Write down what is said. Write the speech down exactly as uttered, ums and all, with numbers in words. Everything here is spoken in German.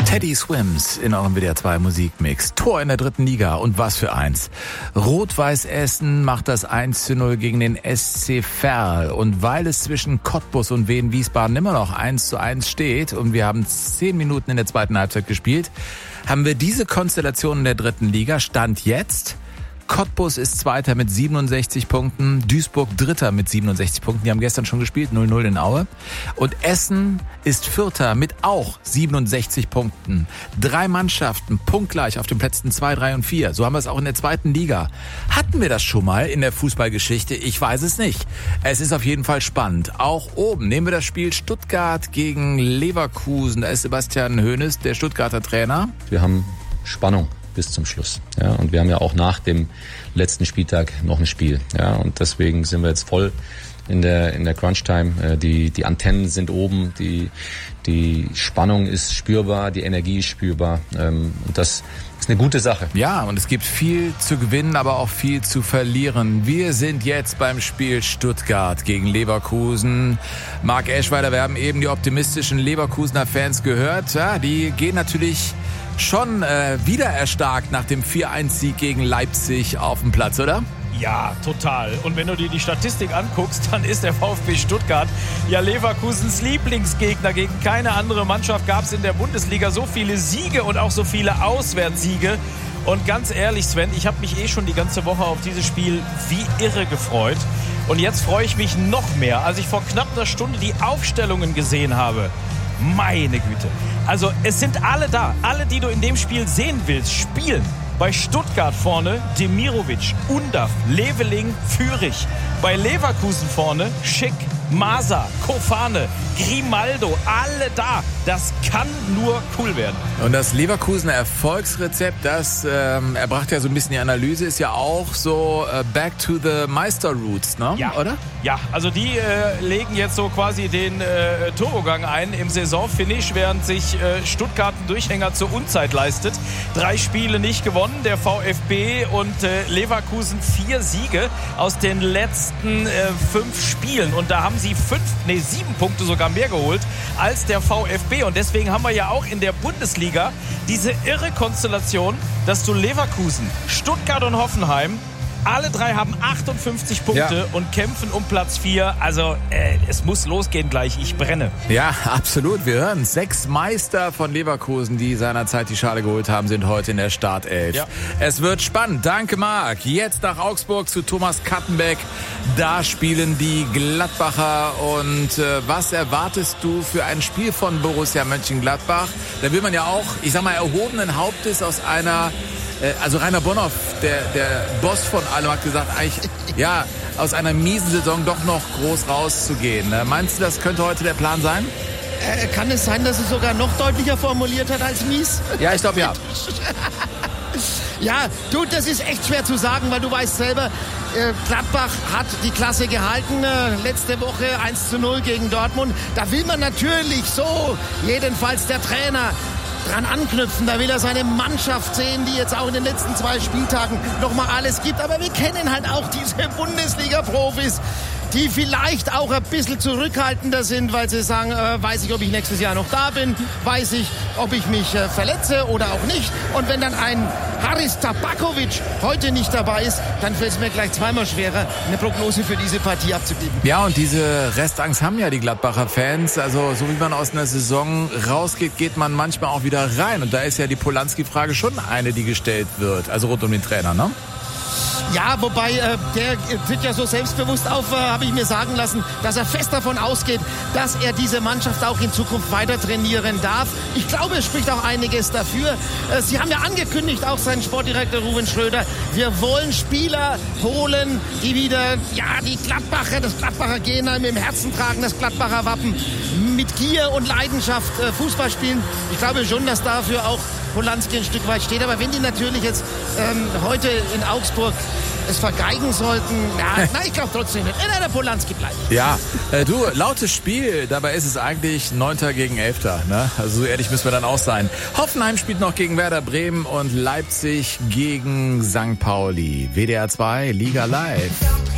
Teddy Swims in eurem W D R zwei Musikmix. Tor in der dritten Liga und was für eins. Rot-Weiß Essen macht das eins zu null gegen den S C Verl. Und weil es zwischen Cottbus und Wien Wiesbaden immer noch eins zu eins steht und wir haben zehn Minuten in der zweiten Halbzeit gespielt, haben wir diese Konstellation in der dritten Liga. Stand jetzt: Cottbus ist Zweiter mit siebenundsechzig Punkten, Duisburg Dritter mit siebenundsechzig Punkten, die haben gestern schon gespielt, null null in Aue. Und Essen ist Vierter mit auch siebenundsechzig Punkten. Drei Mannschaften punktgleich auf den Plätzen zwei, drei und vier. So haben wir es auch in der zweiten Liga. Hatten wir das schon mal in der Fußballgeschichte? Ich weiß es nicht. Es ist auf jeden Fall spannend. Auch oben nehmen wir das Spiel Stuttgart gegen Leverkusen. Da ist Sebastian Hoeneß, der Stuttgarter Trainer. Wir haben Spannung bis zum Schluss. Ja, und wir haben ja auch nach dem letzten Spieltag noch ein Spiel. Ja, und deswegen sind wir jetzt voll in der in der Crunch-Time. Die die Antennen sind oben, die die Spannung ist spürbar, die Energie ist spürbar. Und das ist eine gute Sache. Ja, und es gibt viel zu gewinnen, aber auch viel zu verlieren. Wir sind jetzt beim Spiel Stuttgart gegen Leverkusen. Marc Eschweiler, wir haben eben die optimistischen Leverkusener Fans gehört. Ja, die gehen natürlich schon äh, wieder erstarkt nach dem vier eins Sieg gegen Leipzig auf dem Platz, oder? Ja, total. Und wenn du dir die Statistik anguckst, dann ist der VfB Stuttgart ja Leverkusens Lieblingsgegner. Gegen keine andere Mannschaft gab es in der Bundesliga so viele Siege und auch so viele Auswärtssiege. Und ganz ehrlich, Sven, ich habe mich eh schon die ganze Woche auf dieses Spiel wie irre gefreut. Und jetzt freue ich mich noch mehr, als ich vor knapp einer Stunde die Aufstellungen gesehen habe. Meine Güte. Also es sind alle da. Alle, die du in dem Spiel sehen willst, spielen. Bei Stuttgart vorne Demirovic, Undav, Leveling, Führig. Bei Leverkusen vorne Schick, Masa, Kofane, Grimaldo, alle da. Das kann nur cool werden. Und das Leverkusener Erfolgsrezept, das ähm, erbracht ja so ein bisschen die Analyse, ist ja auch so äh, back to the Meister Roots, ne? Ja. Oder? Ja, also die äh, legen jetzt so quasi den äh, Turbogang ein im Saisonfinish, während sich äh, Stuttgart einen Durchhänger zur Unzeit leistet. Drei Spiele nicht gewonnen, der VfB und äh, Leverkusen vier Siege aus den letzten äh, fünf Spielen. Und da haben sie fünf, nee, sieben Punkte sogar mehr geholt als der VfB. Und deswegen haben wir ja auch in der Bundesliga diese irre Konstellation, dass du Leverkusen, Stuttgart und Hoffenheim, alle drei haben achtundfünfzig Punkte ja. und kämpfen um Platz vier. Also äh, es muss losgehen gleich. Ich brenne. Ja, absolut. Wir hören, sechs Meister von Leverkusen, die seinerzeit die Schale geholt haben, sind heute in der Startelf. Ja. Es wird spannend. Danke, Marc. Jetzt nach Augsburg zu Thomas Kattenbeck. Da spielen die Gladbacher. Und äh, was erwartest du für ein Spiel von Borussia Mönchengladbach? Da will man ja auch, ich sag mal, erhobenen Hauptes aus einer... Also Rainer Bonhoff, der, der Boss von allem, hat gesagt, eigentlich, ja, aus einer miesen Saison doch noch groß rauszugehen. Meinst du, das könnte heute der Plan sein? Äh, kann es sein, dass es sogar noch deutlicher formuliert hat als mies? Ja, ich glaube, ja. Ja, du, das ist echt schwer zu sagen, weil du weißt selber, äh, Gladbach hat die Klasse gehalten. Äh, letzte Woche eins zu null gegen Dortmund. Da will man natürlich so, jedenfalls der Trainer, dran anknüpfen. Da will er seine Mannschaft sehen, die jetzt auch in den letzten zwei Spieltagen nochmal alles gibt. Aber wir kennen halt auch diese Bundesliga-Profis, die vielleicht auch ein bisschen zurückhaltender sind, weil sie sagen, äh, weiß ich, ob ich nächstes Jahr noch da bin, weiß ich, ob ich mich äh, verletze oder auch nicht. Und wenn dann ein Haris Tabakovic heute nicht dabei ist, dann fällt es mir gleich zweimal schwerer, eine Prognose für diese Partie abzugeben. Ja, und diese Restangst haben ja die Gladbacher Fans. Also so wie man aus einer Saison rausgeht, geht man manchmal auch wieder rein. Und da ist ja die Polanski-Frage schon eine, die gestellt wird. Also rund um den Trainer, ne? Ja, wobei äh, der tritt ja so selbstbewusst auf, äh, habe ich mir sagen lassen, dass er fest davon ausgeht, dass er diese Mannschaft auch in Zukunft weiter trainieren darf. Ich glaube, es spricht auch einiges dafür. Äh, Sie haben ja angekündigt, auch sein Sportdirektor Ruven Schröder, wir wollen Spieler holen, die wieder, ja, die Gladbacher, das Gladbacher Gen im Herzen tragen, das Gladbacher Wappen, mit Gier und Leidenschaft äh, Fußball spielen. Ich glaube schon, dass dafür auch Polanski ein Stück weit steht. Aber wenn die natürlich jetzt ähm, heute in Augsburg es vergeigen sollten, ja, na, ich glaube trotzdem nicht. In der Polanski bleibt. Ja, äh, du, lautes Spiel. Dabei ist es eigentlich Neunter gegen Elfter. Ne? Also so ehrlich müssen wir dann auch sein. Hoffenheim spielt noch gegen Werder Bremen und Leipzig gegen Sankt Pauli. W D R zwei, Liga Live.